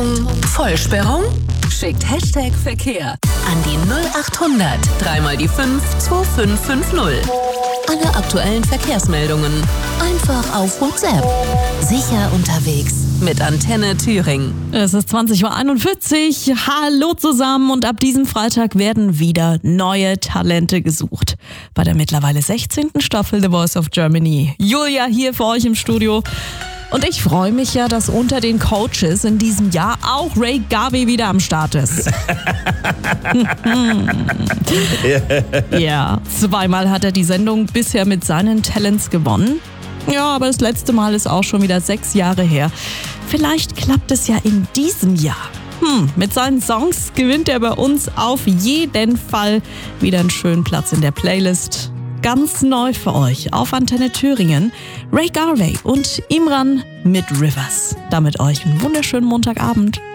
Vollsperrung? Schickt Hashtag Verkehr an die 0800 3 die 5 2550. Alle aktuellen Verkehrsmeldungen einfach auf WhatsApp. Sicher unterwegs mit Antenne Thüringen. Es ist 20.41 Uhr. Hallo zusammen und ab diesem Freitag werden wieder neue Talente gesucht. Bei der mittlerweile 16. Staffel The Voice of Germany. Julia hier für euch im Studio. Und ich freue mich ja, dass unter den Coaches in diesem Jahr auch Ray Garvey wieder am Start ist. Ja, zweimal hat er die Sendung bisher mit seinen Talents gewonnen. Ja, aber das letzte Mal ist auch schon wieder 6 Jahre her. Vielleicht klappt es ja in diesem Jahr. Mit seinen Songs gewinnt er bei uns auf jeden Fall wieder einen schönen Platz in der Playlist. Ganz neu für euch auf Antenne Thüringen. Ray Garvey und Imran mit Rivers. Damit euch einen wunderschönen Montagabend.